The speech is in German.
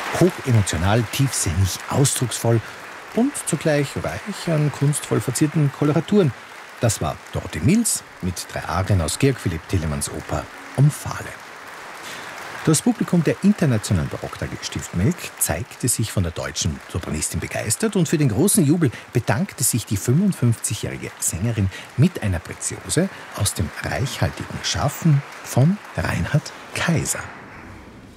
Hochemotional, tiefsinnig, ausdrucksvoll und zugleich reich an kunstvoll verzierten Koloraturen. Das war Dorothee Mills mit 3 Arien aus Georg Philipp Telemanns Oper Omphale. Das Publikum der Internationalen Barocktage Stiftmelk zeigte sich von der deutschen Sopranistin begeistert und für den großen Jubel bedankte sich die 55-jährige Sängerin mit einer Preziose aus dem reichhaltigen Schaffen von Reinhard Kaiser.